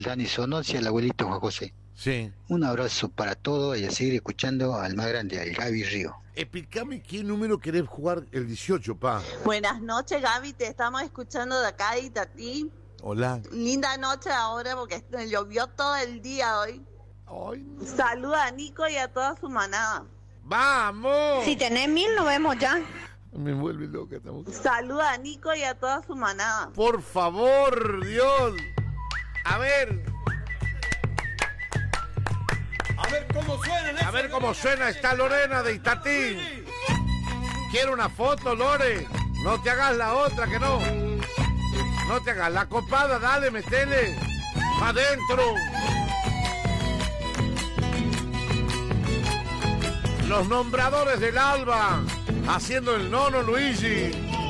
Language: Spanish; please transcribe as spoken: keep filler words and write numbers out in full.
Dani Sonocia, el abuelito Juan José. Sí. Un abrazo para todos y a seguir escuchando al más grande, al Gaby Río. Explícame qué número querés jugar el dieciocho, pa. Buenas noches, Gaby, te estamos escuchando de acá de Itatí. Hola. Linda noche ahora porque llovió todo el día hoy. Ay, no. Saluda a Nico y a toda su manada. ¡Vamos! Si tenés mil, nos vemos ya. Me vuelve loca esta mujer. Saluda a Nico y a toda su manada. Por favor, Dios. A ver. A ver cómo suena. A ver cómo suena esta Lorena de Itatí. Quiero una foto, Lore. No te hagas la otra, que no. No te hagas la copada, dale, metele. Pa' adentro. Los nombradores del Alba. Haciendo el nono, Luigi.